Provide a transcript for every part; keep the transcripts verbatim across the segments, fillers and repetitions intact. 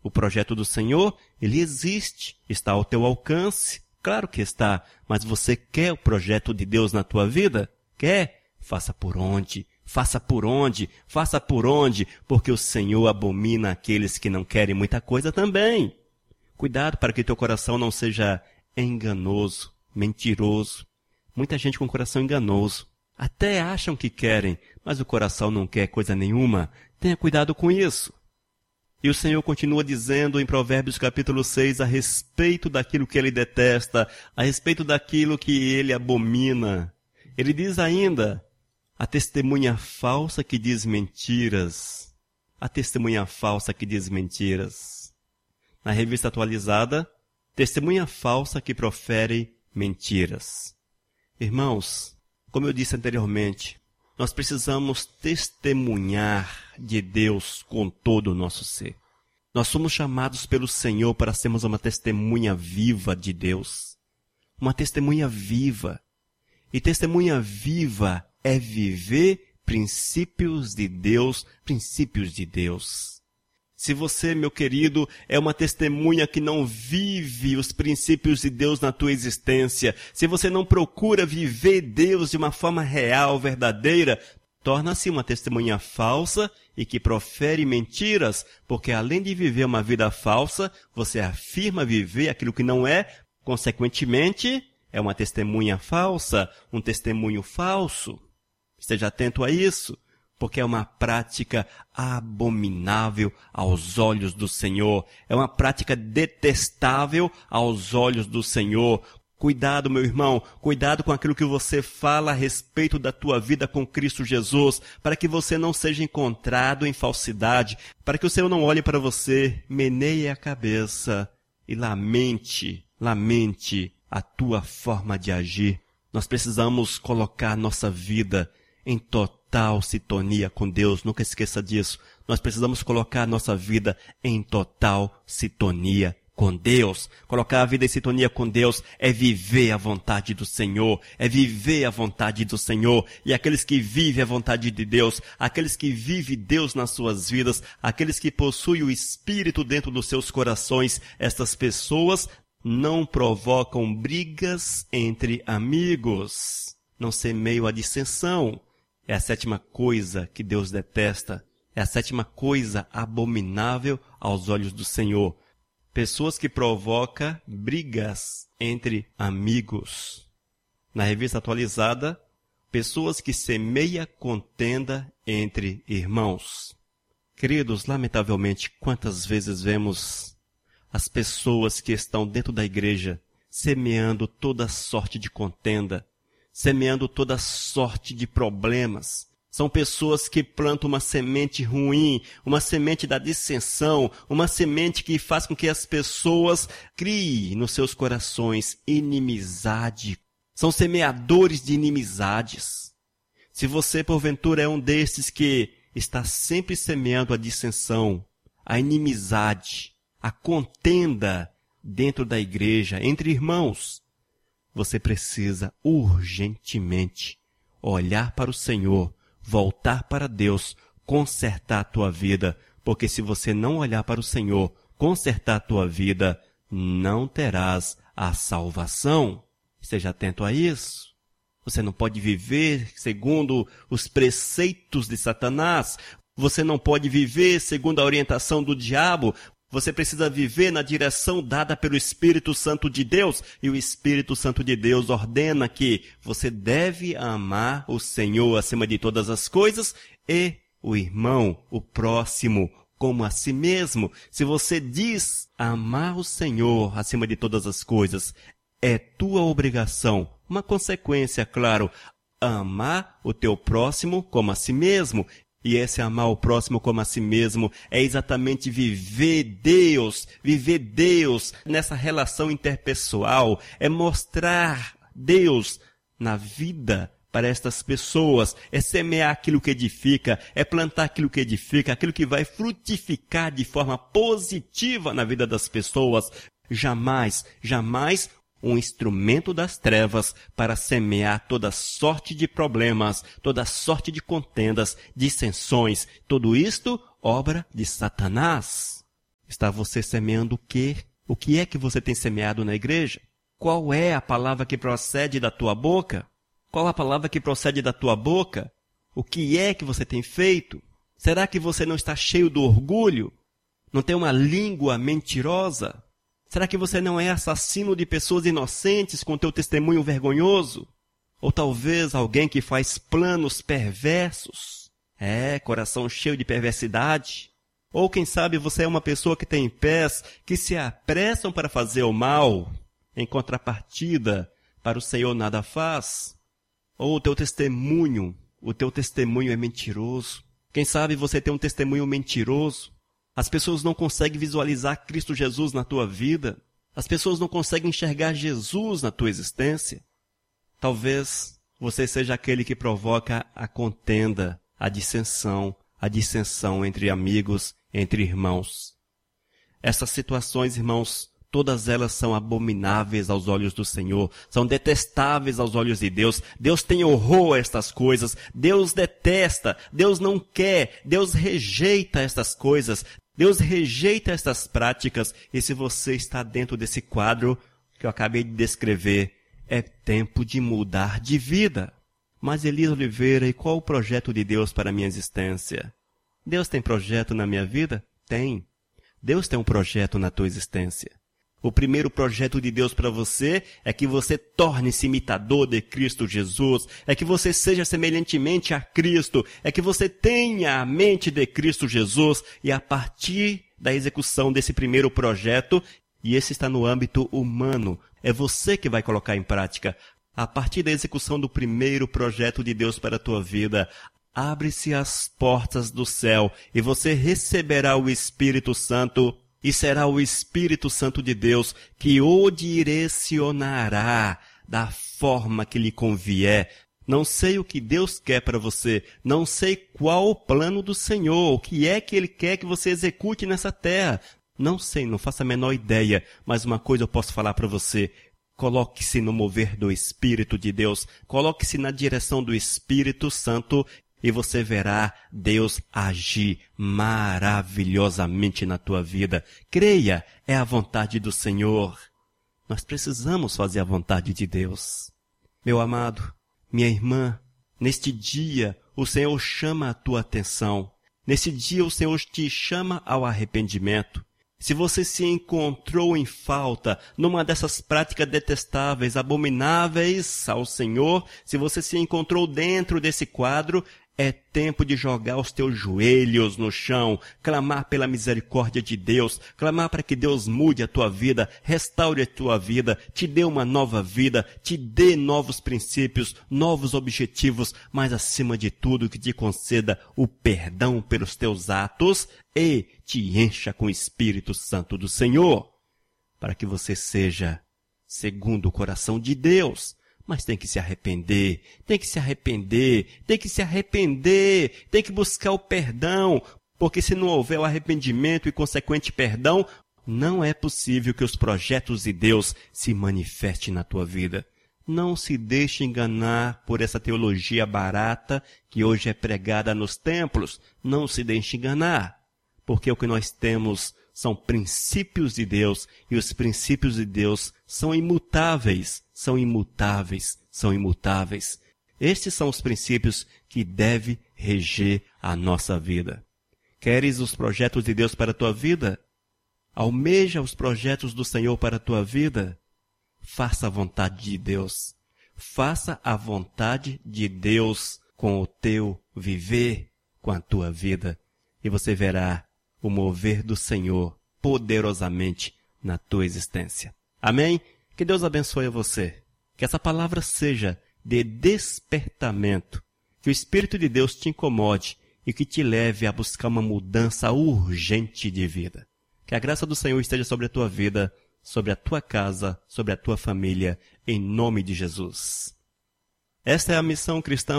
O projeto do Senhor, ele existe, está ao teu alcance. Claro que está, mas você quer o projeto de Deus na tua vida? Quer? Faça por onde? Faça por onde? Faça por onde? Porque o Senhor abomina aqueles que não querem muita coisa também. Cuidado para que teu coração não seja enganoso, mentiroso. Muita gente com coração enganoso. Até acham que querem, mas o coração não quer coisa nenhuma. Tenha cuidado com isso. E o Senhor continua dizendo em Provérbios capítulo seis a respeito daquilo que ele detesta, a respeito daquilo que ele abomina. Ele diz ainda, a testemunha falsa que diz mentiras. A testemunha falsa que diz mentiras. Na revista atualizada, testemunha falsa que profere mentiras. Irmãos, como eu disse anteriormente, nós precisamos testemunhar de Deus com todo o nosso ser. Nós somos chamados pelo Senhor para sermos uma testemunha viva de Deus. Uma testemunha viva. E testemunha viva é viver princípios de Deus, princípios de Deus. Se você, meu querido, é uma testemunha que não vive os princípios de Deus na tua existência, se você não procura viver Deus de uma forma real, verdadeira, torna-se uma testemunha falsa e que profere mentiras, porque além de viver uma vida falsa, você afirma viver aquilo que não é, consequentemente, é uma testemunha falsa, um testemunho falso. Esteja atento a isso. Porque é uma prática abominável aos olhos do Senhor. É uma prática detestável aos olhos do Senhor. Cuidado, meu irmão, cuidado com aquilo que você fala a respeito da tua vida com Cristo Jesus, para que você não seja encontrado em falsidade, para que o Senhor não olhe para você, meneie a cabeça e lamente, lamente a tua forma de agir. Nós precisamos colocar nossa vida em total sintonia com Deus. Nunca esqueça disso. Nós precisamos colocar a nossa vida em total sintonia com Deus. Colocar a vida em sintonia com Deus é viver a vontade do Senhor. É viver a vontade do Senhor. E aqueles que vivem a vontade de Deus, aqueles que vivem Deus nas suas vidas, aqueles que possuem o Espírito dentro dos seus corações, estas pessoas não provocam brigas entre amigos. Não semeiam a dissensão. É a sétima coisa que Deus detesta. É a sétima coisa abominável aos olhos do Senhor. Pessoas que provocam brigas entre amigos. Na revista atualizada, pessoas que semeiam contenda entre irmãos. Queridos, lamentavelmente, quantas vezes vemos as pessoas que estão dentro da igreja semeando toda sorte de contenda, semeando toda sorte de problemas. São pessoas que plantam uma semente ruim, uma semente da dissensão, uma semente que faz com que as pessoas criem nos seus corações inimizade. São semeadores de inimizades. Se você, porventura, é um desses que está sempre semeando a dissensão, a inimizade, a contenda dentro da igreja, entre irmãos, você precisa urgentemente olhar para o Senhor, voltar para Deus, consertar a tua vida, porque se você não olhar para o Senhor, consertar a tua vida, não terás a salvação. Esteja atento a isso. Você não pode viver segundo os preceitos de Satanás. Você não pode viver segundo a orientação do diabo. Você precisa viver na direção dada pelo Espírito Santo de Deus. E o Espírito Santo de Deus ordena que você deve amar o Senhor acima de todas as coisas e o irmão, o próximo, como a si mesmo. Se você diz amar o Senhor acima de todas as coisas, é tua obrigação, uma consequência, claro, amar o teu próximo como a si mesmo. E esse amar o próximo como a si mesmo é exatamente viver Deus, viver Deus nessa relação interpessoal, é mostrar Deus na vida para estas pessoas, é semear aquilo que edifica, é plantar aquilo que edifica, aquilo que vai frutificar de forma positiva na vida das pessoas. Jamais, jamais um instrumento das trevas para semear toda sorte de problemas, toda sorte de contendas, dissensões, tudo isto obra de Satanás. Está você semeando o quê? O que é que você tem semeado na igreja? Qual é a palavra que procede da tua boca? Qual a palavra que procede da tua boca? O que é que você tem feito? Será que você não está cheio do orgulho? Não tem uma língua mentirosa? Será que você não é assassino de pessoas inocentes com teu testemunho vergonhoso? Ou talvez alguém que faz planos perversos? É, coração cheio de perversidade. Ou quem sabe você é uma pessoa que tem pés que se apressam para fazer o mal, em contrapartida, para o Senhor nada faz. Ou o teu testemunho, o teu testemunho é mentiroso. Quem sabe você tem um testemunho mentiroso. As pessoas não conseguem visualizar Cristo Jesus na tua vida. As pessoas não conseguem enxergar Jesus na tua existência. Talvez você seja aquele que provoca a contenda, a dissensão, a dissensão entre amigos, entre irmãos. Essas situações, irmãos, todas elas são abomináveis aos olhos do Senhor, são detestáveis aos olhos de Deus. Deus tem horror a estas coisas, Deus detesta, Deus não quer, Deus rejeita estas coisas, Deus rejeita estas práticas. E se você está dentro desse quadro que eu acabei de descrever, é tempo de mudar de vida. Mas Elias Oliveira, e qual o projeto de Deus para a minha existência? Deus tem projeto na minha vida? Tem. Deus tem um projeto na tua existência. O primeiro projeto de Deus para você é que você torne-se imitador de Cristo Jesus, é que você seja semelhantemente a Cristo, é que você tenha a mente de Cristo Jesus, e a partir da execução desse primeiro projeto, e esse está no âmbito humano, é você que vai colocar em prática. A partir da execução do primeiro projeto de Deus para a tua vida, abre-se as portas do céu e você receberá o Espírito Santo, e será o Espírito Santo de Deus que o direcionará da forma que lhe convier. Não sei o que Deus quer para você, não sei qual o plano do Senhor, o que é que Ele quer que você execute nessa terra. Não sei, não faço a menor ideia, mas uma coisa eu posso falar para você. Coloque-se no mover do Espírito de Deus, coloque-se na direção do Espírito Santo e você verá Deus agir maravilhosamente na tua vida. Creia, é a vontade do Senhor. Nós precisamos fazer a vontade de Deus. Meu amado, minha irmã, neste dia o Senhor chama a tua atenção. Nesse dia o Senhor te chama ao arrependimento. Se você se encontrou em falta numa dessas práticas detestáveis, abomináveis ao Senhor, se você se encontrou dentro desse quadro, é tempo de jogar os teus joelhos no chão, clamar pela misericórdia de Deus, clamar para que Deus mude a tua vida, restaure a tua vida, te dê uma nova vida, te dê novos princípios, novos objetivos, mas acima de tudo que te conceda o perdão pelos teus atos e te encha com o Espírito Santo do Senhor, para que você seja segundo o coração de Deus. Mas tem que se arrepender, tem que se arrepender, tem que se arrepender, tem que buscar o perdão, porque se não houver o arrependimento e consequente perdão, não é possível que os projetos de Deus se manifestem na tua vida. Não se deixe enganar por essa teologia barata que hoje é pregada nos templos. Não se deixe enganar, porque o que nós temos são princípios de Deus, e os princípios de Deus são imutáveis, são imutáveis, são imutáveis. Estes são os princípios que devem reger a nossa vida. Queres os projetos de Deus para a tua vida? Almeja os projetos do Senhor para a tua vida? Faça a vontade de Deus. Faça a vontade de Deus com o teu viver, com a tua vida, e você verá o mover do Senhor poderosamente na tua existência. Amém? Que Deus abençoe a você. Que essa palavra seja de despertamento. Que o Espírito de Deus te incomode e que te leve a buscar uma mudança urgente de vida. Que a graça do Senhor esteja sobre a tua vida, sobre a tua casa, sobre a tua família, em nome de Jesus. Esta é a Missão Cristã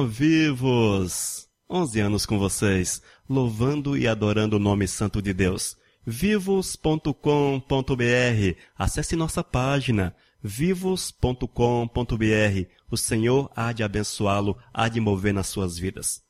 Vivos. onze anos com vocês, louvando e adorando o nome santo de Deus. vivos ponto com ponto br. Acesse nossa página, vivos ponto com ponto br. O Senhor há de abençoá-lo, há de mover nas suas vidas.